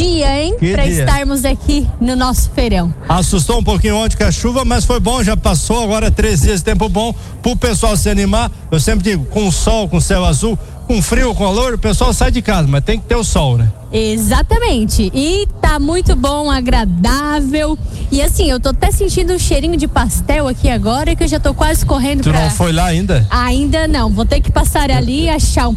dia, hein? Que pra dia. estarmos aqui no nosso feirão. Assustou um pouquinho ontem com a chuva, mas foi bom, já passou, agora 3 dias de tempo bom pro pessoal se animar. Eu sempre digo, com o sol, com o céu azul, com frio, com calor, o pessoal sai de casa, mas tem que ter o sol, né? Exatamente, e tá muito bom, agradável, e assim, eu tô até sentindo um cheirinho de pastel aqui agora, que eu já tô quase correndo Tu não foi lá ainda? Ainda não, vou ter que passar ali, achar um